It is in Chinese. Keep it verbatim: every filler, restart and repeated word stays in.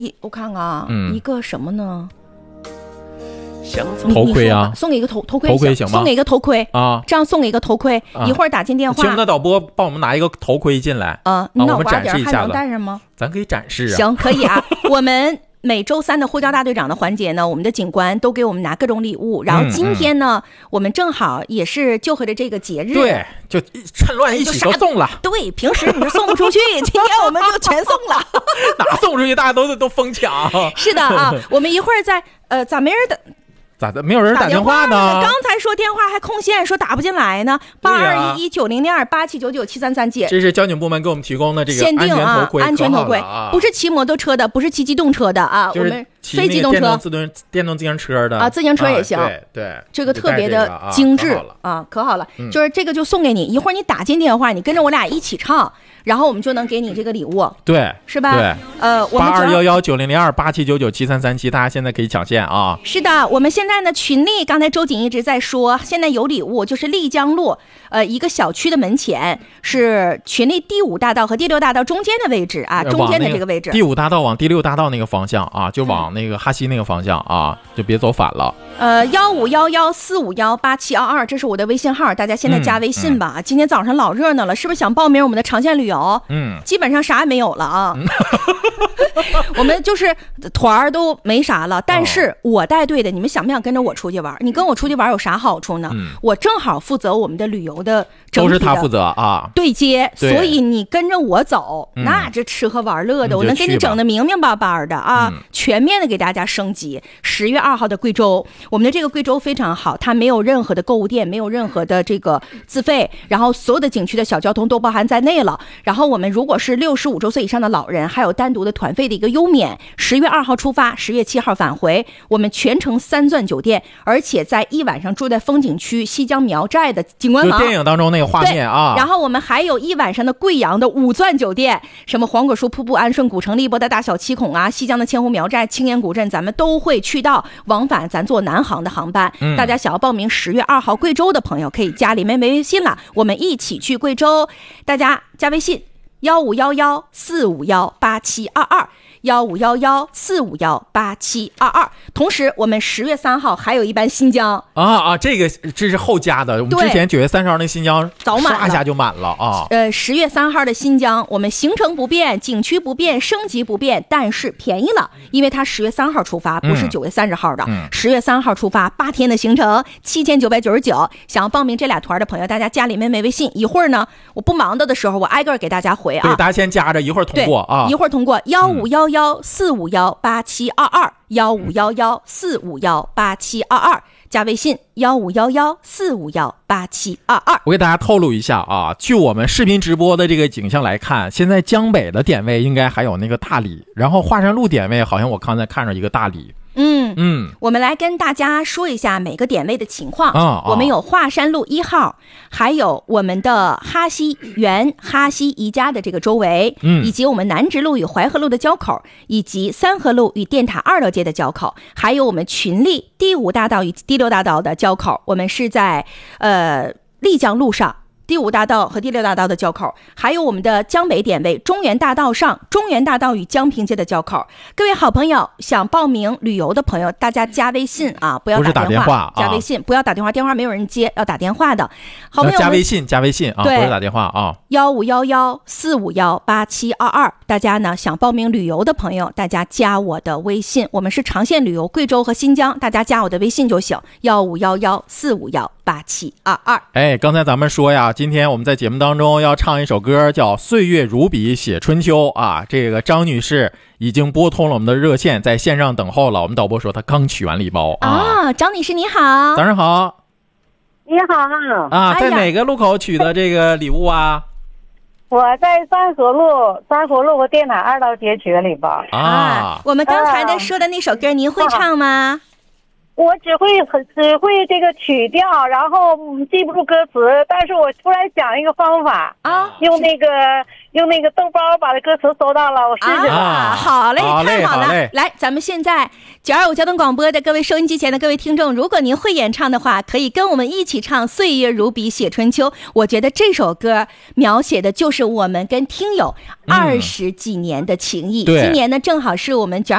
一我看看啊， 嗯一个什么呢？ 头盔啊， 送给一个头头盔， 头盔行吗？ 送给一个头盔啊， 这样送给一个头盔，啊、一会儿打进电话。 请那导播帮我们拿一个头盔进来啊， 你脑瓜顶还能戴上吗？ 咱可以展示啊。 行，可以啊。我们每周三的呼叫大队长的环节呢，我们的警官都给我们拿各种礼物。然后今天呢，嗯嗯、我们正好也是就合着这个节日， 对，就趁乱一起都送了。 对，平时你是送不出去，今天我们就全送了。 哪送出去？大家都都疯抢。 是的啊，我们一会儿在呃，咋没人的？ 咋的？没有人打电话呢？ 刚才说电话还空线，说打不进来呢。八二一一九零零二八七九九七三三七， 这是交警部门给我们提供的这个限定啊，安全头盔， 啊、 不是骑摩托车的，不是骑机动车的啊， 就是我们非机动车、 自动电动自行车的啊，自行车也行。 啊、对对， 这个特别的精致啊, 啊，可好了、 嗯， 就是这个就送给你。一会儿你打进电话，你跟着我俩一起唱。然后我们就能给你这个礼物， 对， 是吧？ 对， 呃，我们八二幺幺九零零二八七九九七三三七，大家现在可以抢线啊！ 是的，我们现在呢群力，刚才周瑾一直在说，现在有礼物，就是丽江路，呃，一个小区的门前是群力第五大道和第六大道中间的位置啊，中间的这个位置。 第五大道往第六大道那个方向啊，就往那个哈西那个方向啊，就别走反了。 呃，幺五幺幺四五幺八七二二，这是我的微信号，大家现在加微信吧。嗯嗯、今天早上老热闹了，是不是想报名我们的长线旅游？ 嗯。 基本上啥也没有了啊，嗯、我们就是团儿都没啥了，但是我带队的，你们想不想跟着我出去玩？你跟我出去玩有啥好处呢？嗯、我正好负责我们的旅游的整体的， 都是他负责啊， 对接，所以你跟着我走，嗯、那这吃喝玩乐的，我能给你整的明明白白的啊，嗯、全面的给大家升级。十月二号的贵州，我们的这个贵州非常好，它没有任何的购物店，没有任何的这个自费，然后所有的景区的小交通都包含在内了，然后我们如果是六十五周岁以上的老人，还有单独的团费的一个优免。十月二号出发，十月七号返回。我们全程三钻酒店，而且在一晚上住在风景区西江苗寨的景观房， 就电影当中那个画面啊。 然后我们还有一晚上的贵阳的五钻酒店，什么黄果树瀑布、安顺古城、荔波的大小七孔啊，西江的千湖苗寨、青岩古镇，咱们都会去到。往返咱坐南航的航班，嗯、大家想要报名十月二号贵州的朋友，可以加里面微信了，我们一起去贵州。大家加微信。幺五幺幺四五幺八七二二，幺五幺幺四五幺八七二二。同时，我们十月三号还有一班新疆啊啊，这个这是后加的。我们之前九月三十号那新疆早满了， 刷一下就满了啊。 呃，十月三号的新疆，我们行程不变，景区不变，升级不变，但是便宜了，因为它十月三号出发，不是九月三十号的。十、嗯、月三号出发，八天的行程，七千九百九十九。想要报名这俩团的朋友，大家加里面没微信，一会儿呢，我不忙的的时候，我挨个给大家回。 对，大家先加着，一会儿通过啊， 一会儿通过幺五幺幺四五幺八七二二，幺五幺幺四五幺八七二二，加微信幺五幺幺四五幺八七二二。 我给大家透露一下啊，据我们视频直播的这个景象来看，现在江北的点位应该还有那个大理，然后华山路点位好像我刚才看着一个大理。 嗯嗯，我们来跟大家说一下每个点位的情况。 哦、 我们有华山路一号，还有我们的哈西原哈西宜家的这个周围，嗯，以及我们南直路与淮河路的交口，以及三河路与电塔二楼街的交口，还有我们群力第五大道与第六大道的交口。我们是在呃丽江路上。第五大道和第六大道的交口，还有我们的江北点位中原大道上中原大道与江平街的交口。各位好朋友，想报名旅游的朋友，大家加微信啊，不要打电话， 不是打电话加微信、啊、不要打电话，电话没有人接，要打电话的。好朋友， 加微信，加微信啊，不是打电话啊。 幺五幺幺四五幺八七二二，大家呢想报名旅游的朋友，大家加我的微信，我们是长线旅游贵州和新疆，大家加我的微信就行，幺五幺幺四五幺八七二二。 哎，刚才咱们说呀，今天我们在节目当中要唱一首歌，叫《岁月如笔写春秋》啊。这个张女士已经拨通了我们的热线，在线上等候了。我们导播说她刚取完礼包啊。 啊，张女士你好。 早上好。 你好啊，在哪个路口取的这个礼物啊？ 我在三河路三河路和电塔二道街取的礼包啊。我们刚才的说的那首歌您会唱吗？ 我只会很只会这个曲调，然后记不住歌词。但是我突然想一个方法啊， 用那个用那个豆包把歌词搜到了，我试试吧。 啊，好嘞， 好嘞太好了！ 好嘞来，咱们现在九二五交通广播的各位收音机前的各位听众，如果您会演唱的话，可以跟我们一起唱《岁月如笔写春秋》。我觉得这首歌描写的就是我们跟听友二十几年的情谊。 对今年呢，正好是我们九